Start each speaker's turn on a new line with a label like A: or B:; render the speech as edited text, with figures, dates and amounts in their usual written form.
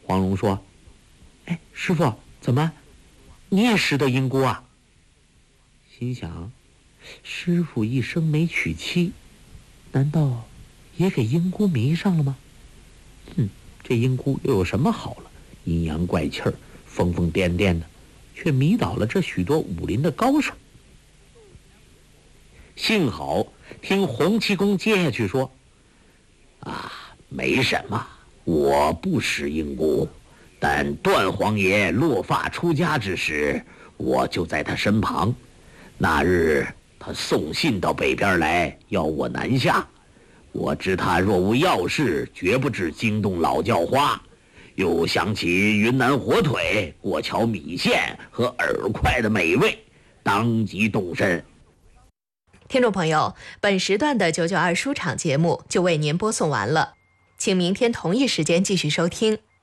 A: 黄蓉说：“哎，师傅，怎么，你也识得英姑啊？”心想，师傅一生没娶妻，难道也给英姑迷上了吗？这英姑又有什么好了？阴阳怪气儿，疯疯癫癫的，却迷倒了这许多武林的高手。幸好听洪七公接下去说：“没什么，我不识英姑，但段皇爷落发出家之时，我就在他身旁。那日他送信到北边来，要我南下。我知他若无要事，绝不至惊动老教花。又想起云南火腿、过桥米线和饵块的美味，当即动身。”
B: 听众朋友，本时段的992书场节目就为您播送完了，请明天同一时间继续收听。